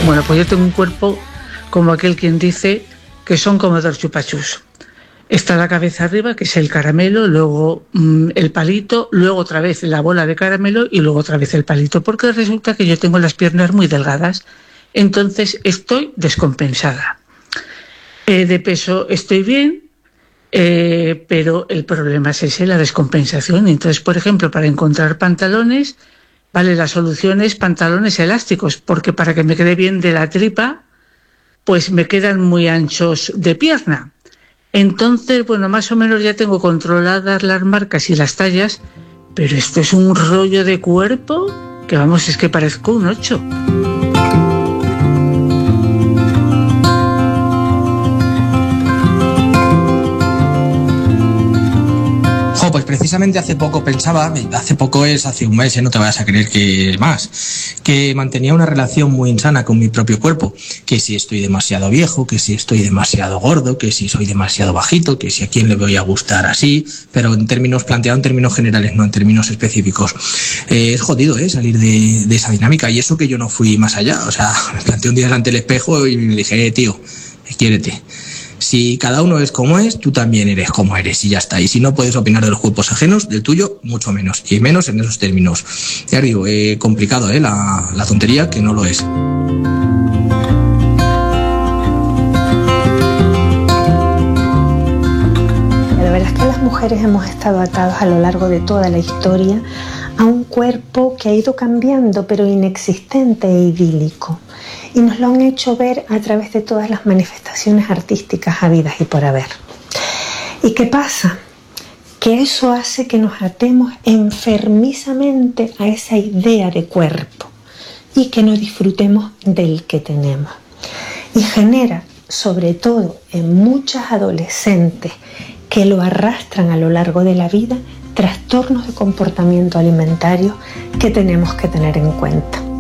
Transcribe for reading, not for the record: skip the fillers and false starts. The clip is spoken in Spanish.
Bueno, pues yo tengo un cuerpo como aquel quien dice que son como dos chupachus. Está la cabeza arriba, que es el caramelo, luego el palito, luego otra vez la bola de caramelo y luego otra vez el palito, porque resulta que yo tengo las piernas muy delgadas, entonces estoy descompensada. De peso estoy bien, pero el problema es ese, la descompensación. Entonces, por ejemplo, para encontrar pantalones, vale, la solución es pantalones elásticos, porque para que me quede bien de la tripa, pues me quedan muy anchos de pierna. Entonces, bueno, más o menos ya tengo controladas las marcas y las tallas, pero esto es un rollo de cuerpo que, vamos, es que parezco un 8. Pues precisamente hace poco pensaba, hace un mes, no te vayas a creer que es más, que mantenía una relación muy insana con mi propio cuerpo, que si estoy demasiado viejo, que si estoy demasiado gordo, que si soy demasiado bajito, que si a quién le voy a gustar así, pero planteado en términos generales, no en términos específicos. Es jodido, salir de esa dinámica, y eso que yo no fui más allá, o sea, me planteé un día delante del espejo y me dije, tío, quiérete. Si cada uno es como es, tú también eres como eres y ya está. Y si no puedes opinar de los cuerpos ajenos, del tuyo, mucho menos. Y menos en esos términos. Ya digo, complicado, la tontería, que no lo es. La verdad es que las mujeres hemos estado atadas a lo largo de toda la historia a un cuerpo que ha ido cambiando, pero inexistente e idílico. Y nos lo han hecho ver a través de todas las manifestaciones artísticas habidas y por haber. ¿Y qué pasa? Que eso hace que nos atemos enfermizamente a esa idea de cuerpo y que no disfrutemos del que tenemos. Y genera, sobre todo en muchas adolescentes que lo arrastran a lo largo de la vida, trastornos de comportamiento alimentario que tenemos que tener en cuenta.